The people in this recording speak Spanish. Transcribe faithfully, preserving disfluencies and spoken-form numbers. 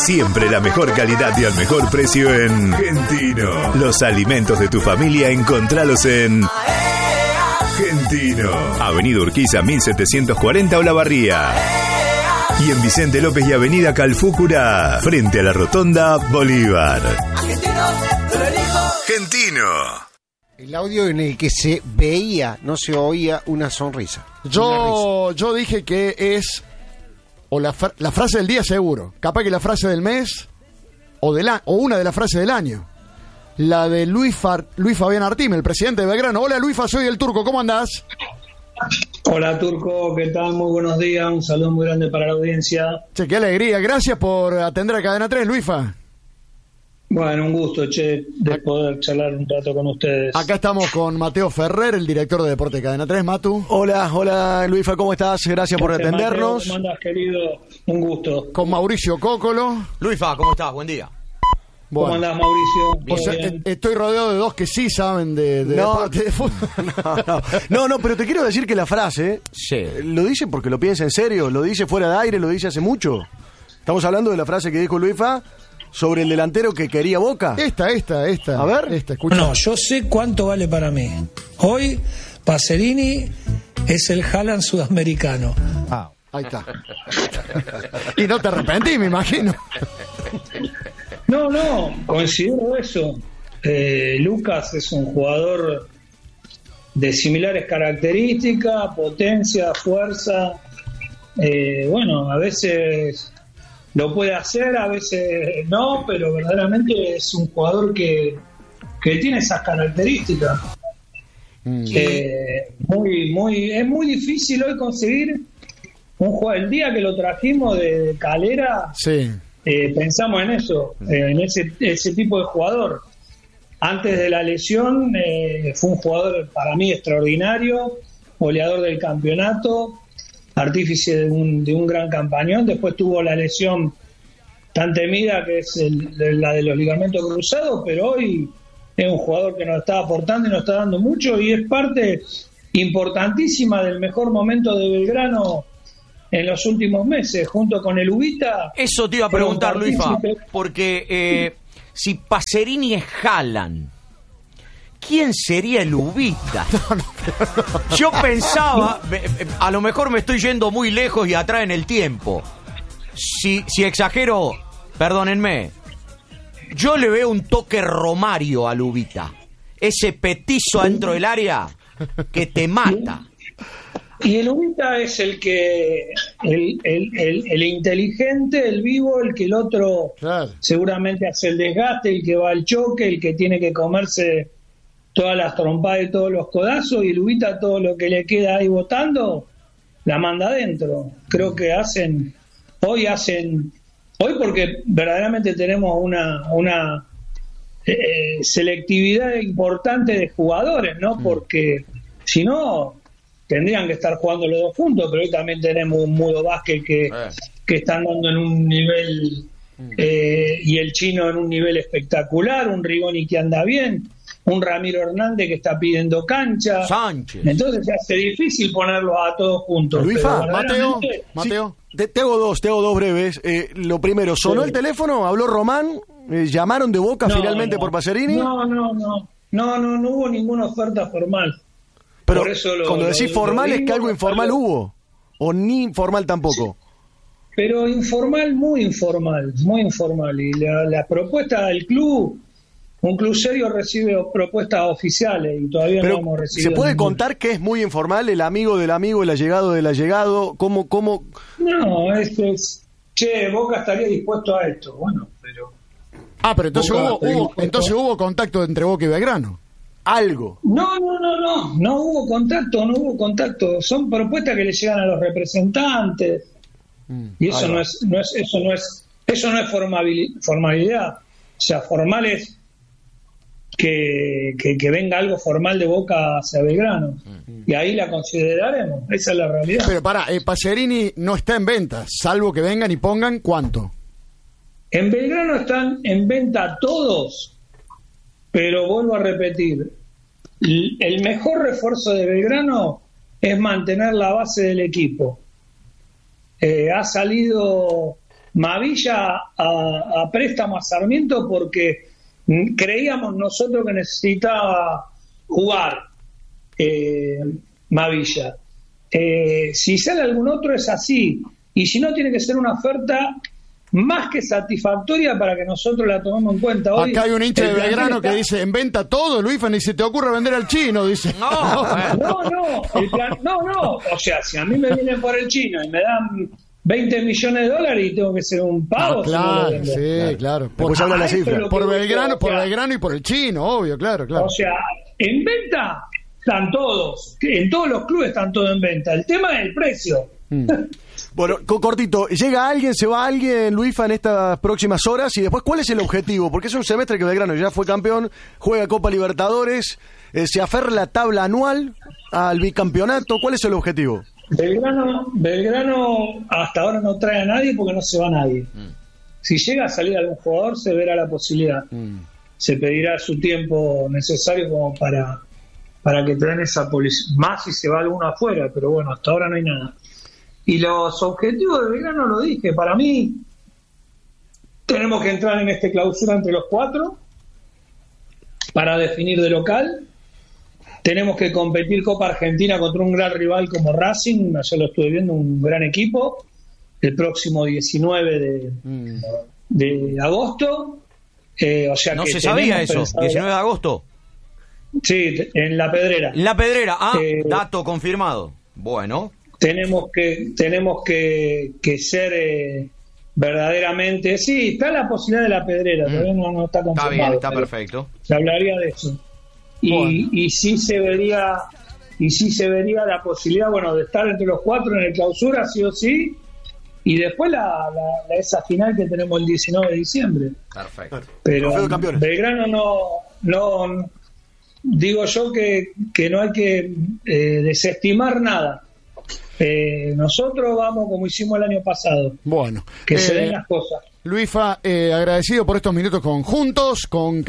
Siempre la mejor calidad y al mejor precio en Gentino. Los alimentos de tu familia, encontralos en Gentino. Avenida Urquiza mil setecientos cuarenta Olavarría. Y en Vicente López y Avenida Calfúcura, frente a la Rotonda Bolívar. Gentino. El audio en el que se veía, no se oía una sonrisa. Yo, una yo dije que es o la, fra- la frase del día seguro, capaz que la frase del mes o, del a- o una de las frases del año. La de Luis, Far- Luis Fabián Artime, el presidente de Belgrano. Hola Luifa, soy el Turco, ¿cómo andás? Hola Turco, ¿qué tal? Muy buenos días, un saludo muy grande para la audiencia. Che, qué alegría, gracias por atender a Cadena tres, Luifa. Bueno, un gusto, che, de poder charlar un rato con ustedes. Acá estamos con Mateo Ferrer, el director de Deporte de Cadena tres, Matu. Hola, hola Luifa, ¿cómo estás? Gracias por Mateo, atendernos. ¿Cómo andás, querido? Un gusto. Con Mauricio Cócolo. Luifa, ¿cómo estás? Buen día. ¿Cómo Bueno, andás, Mauricio? o sea, Bien. e- estoy rodeado de dos que sí saben de, de No. deporte de fútbol. No, no, no, no, pero te quiero decir que la frase, Sí. eh, lo dice porque lo piensa en serio, lo dice fuera de aire, lo dice hace mucho. Estamos hablando de la frase que dijo Luifa sobre el delantero que quería Boca. Esta, esta, esta. A ver. Esta, escucha. No, yo sé cuánto vale para mí. Hoy, Pacerini es el Haaland sudamericano. Ahí está. Y no te arrepentí, me imagino. No, no, considero eso. Eh, Lucas es un jugador de similares características, potencia, fuerza. Eh, bueno, a veces lo puede hacer, a veces no, pero verdaderamente es un jugador que, que tiene esas características. Mm. Eh, muy, muy, es muy difícil hoy conseguir un jugador. El día que lo trajimos de Calera, Sí. eh, pensamos en eso, eh, en ese, ese tipo de jugador. Antes de la lesión, eh, fue un jugador para mí extraordinario, goleador del campeonato, artífice de un, de un gran campañón. Después tuvo la lesión tan temida que es el, de la de los ligamentos cruzados, pero hoy es un jugador que nos está aportando y nos está dando mucho y es parte importantísima del mejor momento de Belgrano en los últimos meses, junto con el Ubita. Eso te iba a preguntar, fueron Luifa, partícipes. porque eh, si Pacerini es Haaland, ¿quién sería el Ubita? Yo pensaba, me- me- a lo mejor me estoy yendo muy lejos y atrás en el tiempo. Si, si exagero, perdónenme, yo le veo un toque Romario al Ubita. Ese petizo adentro del área que te mata. Y el Ubita es el que, el, el, el, el inteligente, el vivo, el que el otro Claro. seguramente hace el desgaste, el que va al choque, el que tiene que comerse todas las trompadas y todos los codazos, y el Ubita todo lo que le queda ahí botando, la manda adentro. Creo que hacen, hoy hacen, hoy porque verdaderamente tenemos una, una eh, selectividad importante de jugadores, ¿no? Porque si no tendrían que estar jugando los dos juntos, pero hoy también tenemos un Mudo Vázquez que, que están dando en un nivel, eh, y el Chino en un nivel espectacular, un Rigoni que anda bien, un Ramiro Hernández que está pidiendo cancha. Sánchez. Entonces se hace difícil ponerlos a todos juntos. Luifa, pero Mateo, verdaderamente- Mateo. Sí, te, te hago dos, te hago dos breves. Eh, lo primero, ¿sonó Sí. el teléfono? ¿Habló Román? Eh, ¿Llamaron de Boca No, finalmente no. por Pacerini? No, no, no, no, no, no hubo ninguna oferta formal. Pero Por eso lo- cuando lo- decís lo formal es digo, que algo informal algo- hubo. ¿O ni informal tampoco? Pero informal, muy informal, muy informal. Y la, la propuesta del club, un club serio recibe propuestas oficiales y todavía Pero no hemos recibido. ¿se puede ninguna. contar que es muy informal el amigo del amigo, el allegado del allegado? ¿Cómo, cómo? No, es, es che, Boca estaría dispuesto a esto. Bueno, pero Ah, pero entonces Boca hubo, está hubo, dispuesto. entonces hubo contacto entre Boca y Belgrano. Algo. No, no, no, no, no hubo contacto, no hubo contacto. Son propuestas que le llegan a los representantes y eso ahí va. no es, no es, eso no es, eso no es formabili- formalidad. O sea, formal es que, que, que venga algo formal de Boca hacia Belgrano y ahí la consideraremos. Esa es la realidad. Pero pará, eh, Pacerini no está en venta, salvo que vengan y pongan cuánto. En Belgrano están en venta todos, pero vuelvo a repetir, l- el mejor refuerzo de Belgrano es mantener la base del equipo. Eh, ha salido Mavilla a, a préstamo a Sarmiento porque creíamos nosotros que necesitaba jugar eh, Mavilla. Eh, si sale algún otro es así, y si no tiene que ser una oferta más que satisfactoria para que nosotros la tomemos en cuenta. Hoy, acá hay un hincha de Belgrano está... que dice, en venta todo, Luis, ni se te ocurre vender al chino, dice. No, no, no, el plan... no, no, o sea, si a mí me vienen por el chino y me dan veinte millones de dólares y tengo que ser un pavo. Ah, claro, si no sí, claro. claro. Por, por, habla la cifra. por Belgrano, digo, por o sea, Belgrano y por el chino, obvio, claro, claro. O sea, en venta están todos, en todos los clubes están todos en venta. El tema es el precio. Mm. Bueno, cortito, ¿llega alguien, se va alguien, Luifa, en estas próximas horas? Y después, ¿cuál es el objetivo? Porque es un semestre que Belgrano ya fue campeón, juega Copa Libertadores, eh, se aferra la tabla anual al bicampeonato. ¿Cuál es el objetivo? Belgrano, Belgrano hasta ahora no trae a nadie porque no se va nadie. Mm. Si llega a salir algún jugador, se verá la posibilidad. Mm. Se pedirá su tiempo necesario como para, para que tengan esa posibilidad. Más si se va alguno afuera, pero bueno, hasta ahora no hay nada. Y los objetivos de Belgrano, lo dije, para mí tenemos que entrar en este clausura entre los cuatro para definir de local. Tenemos que competir Copa Argentina contra un gran rival como Racing, ayer lo estuve viendo, un gran equipo, el próximo diecinueve de, mm. de agosto. Eh, o sea no que se sabía eso, pensado... diecinueve de agosto. Sí, en La Pedrera. La Pedrera, ah, eh, dato confirmado. Bueno. Tenemos que tenemos que, que ser eh, verdaderamente... Sí, está la posibilidad de La Pedrera, mm. todavía no, no está confirmado. Está bien, está perfecto. Se hablaría de eso. Y, bueno. y sí se vería y sí se vería la posibilidad, bueno, de estar entre los cuatro en el clausura, sí o sí, y después la, la, la esa final que tenemos el diecinueve de diciembre. Perfecto. Pero Belgrano no, no digo yo que, que no hay que eh, desestimar nada. Eh, nosotros vamos como hicimos el año pasado. Bueno, que eh, se den las cosas. Luifa, eh, agradecido por estos minutos conjuntos, con